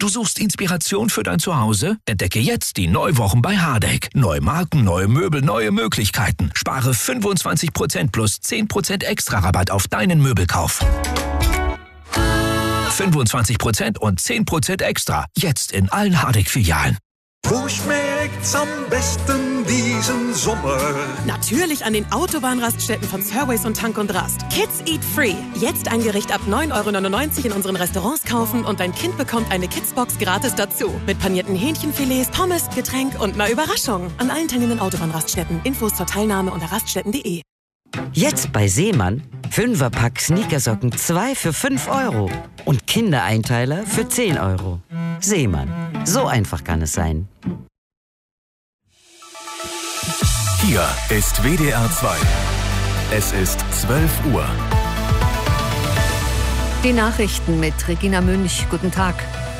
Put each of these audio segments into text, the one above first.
Du suchst Inspiration für dein Zuhause? Entdecke jetzt die Neuwochen bei Hardegg. Neue Marken, neue Möbel, neue Möglichkeiten. Spare 25% plus 10% extra Rabatt auf deinen Möbelkauf. 25% und 10% extra. Jetzt in allen Hardegg-Filialen. Wo schmeckt's am besten diesen Sommer? Natürlich an den Autobahnraststätten von Surways und Tank und Rast. Kids Eat Free. Jetzt ein Gericht ab 9,99 € in unseren Restaurants kaufen und dein Kind bekommt eine Kidsbox gratis dazu. Mit panierten Hähnchenfilets, Pommes, Getränk und einer Überraschung. An allen teilnehmenden Autobahnraststätten. Infos zur Teilnahme unter raststätten.de. Jetzt bei Seemann 5er-Pack Sneakersocken 2 für 5 € und Kindereinteiler für 10 €. Seemann, so einfach kann es sein. Hier ist WDR 2. Es ist 12 Uhr. Die Nachrichten mit Regina Münch. Guten Tag.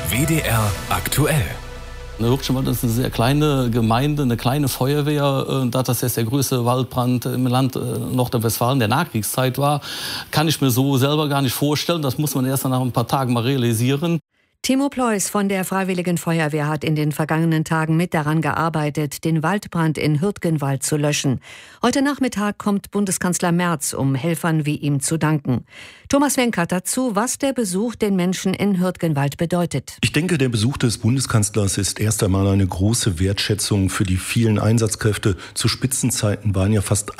WDR aktuell. Hürtgenwald ist eine sehr kleine Gemeinde, eine kleine Feuerwehr. Da das jetzt der größte Waldbrand im Land Nordrhein-Westfalen der Nachkriegszeit war, kann ich mir so selber gar nicht vorstellen. Das muss man erst nach ein paar Tagen mal realisieren. Timo Pleus von der Freiwilligen Feuerwehr hat in den vergangenen Tagen mit daran gearbeitet, den Waldbrand in Hürtgenwald zu löschen. Heute Nachmittag kommt Bundeskanzler Merz, um Helfern wie ihm zu danken. Thomas Wenkert dazu, was der Besuch den Menschen in Hürtgenwald bedeutet. Ich denke, der Besuch des Bundeskanzlers ist erst einmal eine große Wertschätzung für die vielen Einsatzkräfte. Zu Spitzenzeiten waren ja fast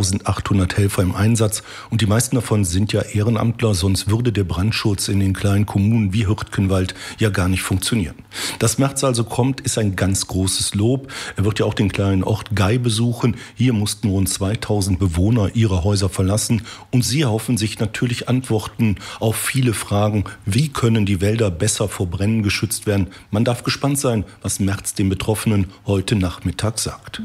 1800 Helfer im Einsatz und die meisten davon sind ja Ehrenamtler, sonst würde der Brandschutz in den kleinen Kommunen wie Hürtgenwald ja gar nicht funktionieren. Dass Merz also kommt, ist ein ganz großes Lob. Er wird ja auch den kleinen Ort Gei besuchen. Hier mussten rund 2000 Bewohner ihre Häuser verlassen und sie erhoffen sich natürlich Antworten auf viele Fragen. Wie können die Wälder besser vor Brennen geschützt werden? Man darf gespannt sein, was Merz den Betroffenen heute Nachmittag sagt.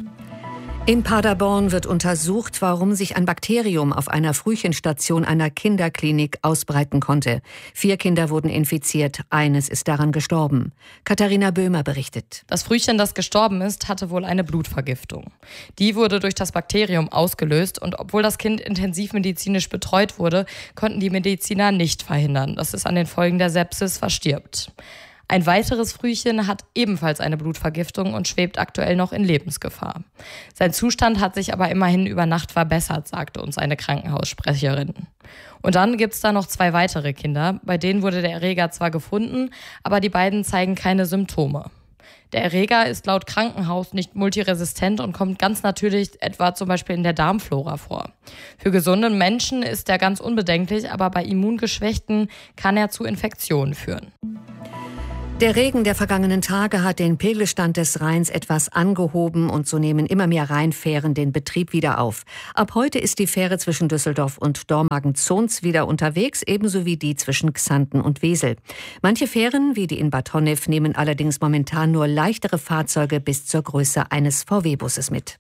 In Paderborn wird untersucht, warum sich ein Bakterium auf einer Frühchenstation einer Kinderklinik ausbreiten konnte. 4 Kinder wurden infiziert, eines ist daran gestorben. Katharina Böhmer berichtet. Das Frühchen, das gestorben ist, hatte wohl eine Blutvergiftung. Die wurde durch das Bakterium ausgelöst und obwohl das Kind intensivmedizinisch betreut wurde, konnten die Mediziner nicht verhindern, dass es an den Folgen der Sepsis verstirbt. Ein weiteres Frühchen hat ebenfalls eine Blutvergiftung und schwebt aktuell noch in Lebensgefahr. Sein Zustand hat sich aber immerhin über Nacht verbessert, sagte uns eine Krankenhaussprecherin. Und dann gibt's da noch 2 weitere Kinder, bei denen wurde der Erreger zwar gefunden, aber die beiden zeigen keine Symptome. Der Erreger ist laut Krankenhaus nicht multiresistent und kommt ganz natürlich etwa zum Beispiel in der Darmflora vor. Für gesunde Menschen ist er ganz unbedenklich, aber bei Immungeschwächten kann er zu Infektionen führen. Der Regen der vergangenen Tage hat den Pegelstand des Rheins etwas angehoben und so nehmen immer mehr Rheinfähren den Betrieb wieder auf. Ab heute ist die Fähre zwischen Düsseldorf und Dormagen-Zons wieder unterwegs, ebenso wie die zwischen Xanten und Wesel. Manche Fähren, wie die in Bad Honnef, nehmen allerdings momentan nur leichtere Fahrzeuge bis zur Größe eines VW-Busses mit.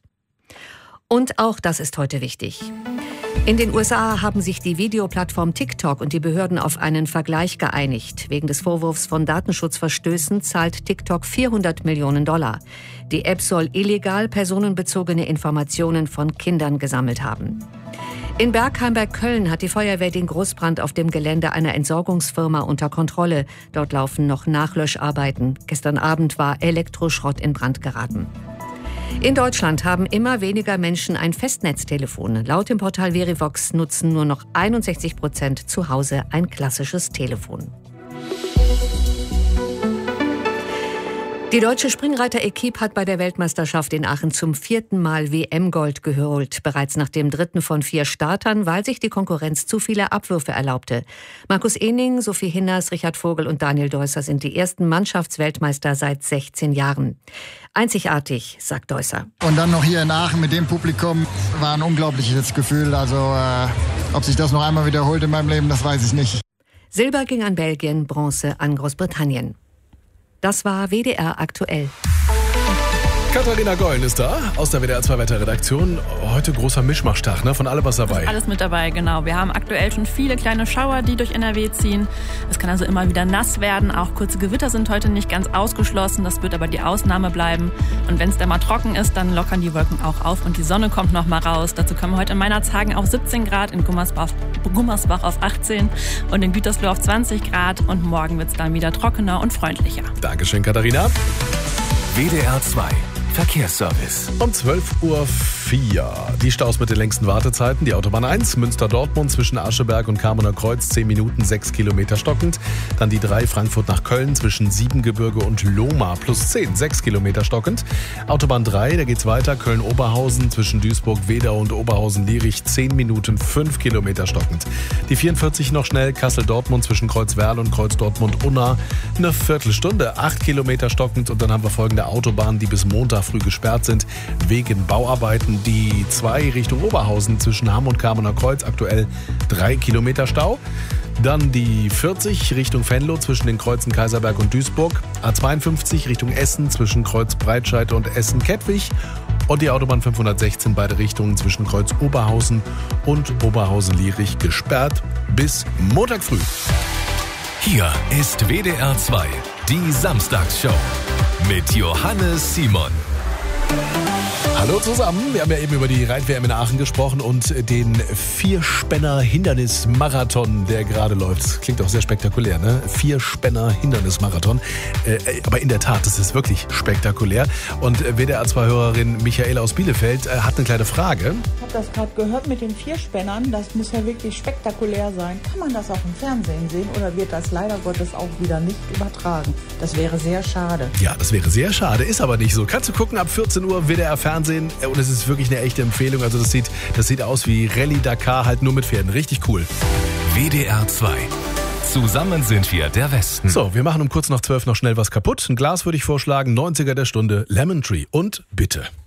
Und auch das ist heute wichtig. In den USA haben sich die Videoplattform TikTok und die Behörden auf einen Vergleich geeinigt. Wegen des Vorwurfs von Datenschutzverstößen zahlt TikTok $400 Millionen. Die App soll illegal personenbezogene Informationen von Kindern gesammelt haben. In Bergheim bei Köln hat die Feuerwehr den Großbrand auf dem Gelände einer Entsorgungsfirma unter Kontrolle. Dort laufen noch Nachlöscharbeiten. Gestern Abend war Elektroschrott in Brand geraten. In Deutschland haben immer weniger Menschen ein Festnetztelefon. Laut dem Portal Verivox nutzen nur noch 61% zu Hause ein klassisches Telefon. Die deutsche Springreiter-Equipe hat bei der Weltmeisterschaft in Aachen zum 4. Mal WM-Gold geholt. Bereits nach dem 3. von 4 Startern, weil sich die Konkurrenz zu viele Abwürfe erlaubte. Markus Ehning, Sophie Hinners, Richard Vogel und Daniel Deusser sind die ersten Mannschaftsweltmeister seit 16 Jahren. Einzigartig, sagt Deusser. Und dann noch hier in Aachen mit dem Publikum war ein unglaubliches Gefühl. Also ob sich das noch einmal wiederholt in meinem Leben, das weiß ich nicht. Silber ging an Belgien, Bronze an Großbritannien. Das war WDR aktuell. Katharina Gollen ist da, aus der WDR 2 Wetterredaktion. Heute großer Mischmachtag, ne? Von allem was dabei. Ist alles mit dabei, genau. Wir haben aktuell schon viele kleine Schauer, die durch NRW ziehen. Es kann also immer wieder nass werden. Auch kurze Gewitter sind heute nicht ganz ausgeschlossen. Das wird aber die Ausnahme bleiben. Und wenn es dann mal trocken ist, dann lockern die Wolken auch auf und die Sonne kommt noch mal raus. Dazu kommen wir heute in Meinerzhagen auf 17 Grad, in Gummersbach auf 18 und in Gütersloh auf 20 Grad. Und morgen wird es dann wieder trockener und freundlicher. Dankeschön, Katharina. WDR 2 Verkehrsservice. Um 12.04 Uhr. Die Staus mit den längsten Wartezeiten. Die Autobahn 1, Münster-Dortmund zwischen Ascheberg und Kamener Kreuz, 10 Minuten, 6 Kilometer stockend. Dann die 3, Frankfurt nach Köln zwischen Siebengebirge und Lohmar, plus 10, 6 Kilometer stockend. Autobahn 3, da geht's weiter, Köln-Oberhausen zwischen Duisburg-Wedau und Oberhausen-Lierich, 10 Minuten, 5 Kilometer stockend. Die 44 noch schnell, Kassel-Dortmund zwischen Kreuzwerl und Kreuz-Dortmund-Unna, eine Viertelstunde, 8 Kilometer stockend. Und dann haben wir folgende Autobahnen, die bis Montag früh gesperrt sind, wegen Bauarbeiten. Die 2 Richtung Oberhausen zwischen Hamm und Kamener Kreuz, aktuell 3 Kilometer Stau. Dann die 40 Richtung Venlo zwischen den Kreuzen Kaiserberg und Duisburg. A52 Richtung Essen zwischen Kreuz Breitscheid und Essen-Kettwig. Und die Autobahn 516 beide Richtungen zwischen Kreuz Oberhausen und Oberhausen-Lierich gesperrt bis Montag früh. Hier ist WDR 2, die Samstagsshow mit Johannes Simon. Hallo zusammen, wir haben ja eben über die Reit-WM in Aachen gesprochen und den Vierspänner-Hindernis-Marathon, der gerade läuft. Klingt auch sehr spektakulär, ne? Vierspänner-Hindernis-Marathon. Aber in der Tat, das ist wirklich spektakulär. Und WDR-2-Hörerin Michaela aus Bielefeld hat eine kleine Frage. Ich habe das gerade gehört mit den Vierspännern. Das muss ja wirklich spektakulär sein. Kann man das auch im Fernsehen sehen oder wird das leider Gottes auch wieder nicht übertragen? Das wäre sehr schade. Ja, das wäre sehr schade, ist aber nicht so. Kannst du gucken, ab 14 Uhr WDR-Fernsehen. Und es ist wirklich eine echte Empfehlung. Also das sieht aus wie Rallye Dakar, halt nur mit Pferden. Richtig cool. WDR 2. Zusammen sind wir der Westen. So, wir machen um kurz nach 12 noch schnell was kaputt. Ein Glas würde ich vorschlagen. 90er der Stunde, Lemon Tree. Und bitte.